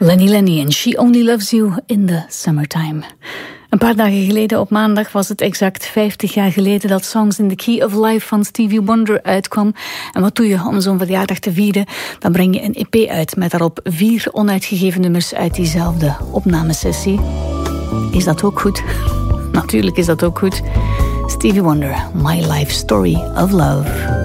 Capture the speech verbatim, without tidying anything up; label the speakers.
Speaker 1: Lenny Lenny en She Only Loves You in the Summertime. Een paar dagen geleden op maandag was het exact vijftig jaar geleden dat Songs in the Key of Life van Stevie Wonder uitkwam. En wat doe je om zo'n verjaardag te vieren? Dan breng je een E P uit met daarop vier onuitgegeven nummers uit diezelfde opnamesessie. Is dat ook goed? Natuurlijk is dat ook goed. Stevie Wonder, My Life Story of Love.